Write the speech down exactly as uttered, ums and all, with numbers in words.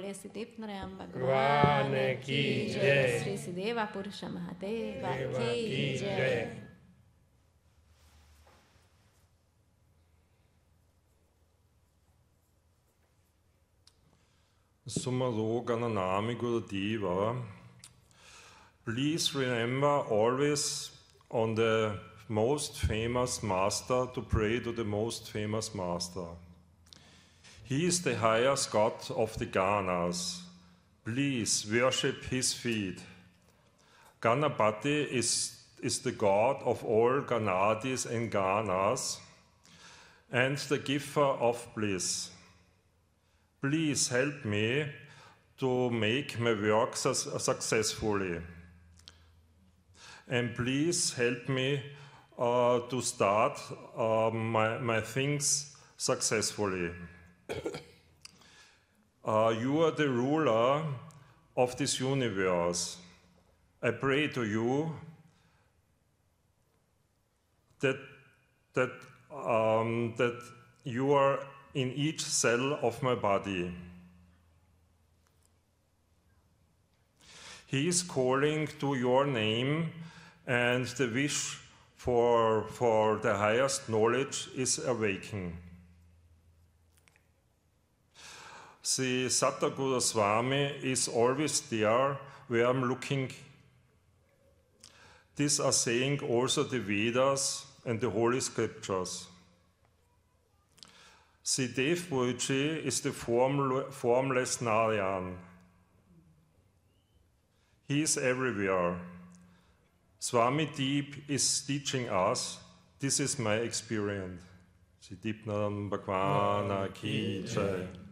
Bole Siddhi Narayam Bhagwan ki jai. Sri Siddheva Purusha Mahadeva ki jai. Sumaro Gananami Gurudeva. Please remember always on the most famous master to pray to the most famous master. He is the highest god of the Ganas. Please worship his feet. Ganapati is, is the god of all Ganadis and Ganas and the giver of bliss. Please help me to make my work su- successfully. And please help me uh, to start uh, my, my things successfully. Uh, you are the ruler of this universe. I pray to you that, that, um, that you are in each cell of my body. He is calling to your name, and the wish for, for the highest knowledge is awakening. The Satguru Swami is always there where I'm looking. These are saying also the Vedas and the Holy Scriptures. The Dev Puruji is the form, formless Narayan. He is everywhere. Swami Deep is teaching us. This is my experience. Siddhi Narayam Bhagwan ki jai.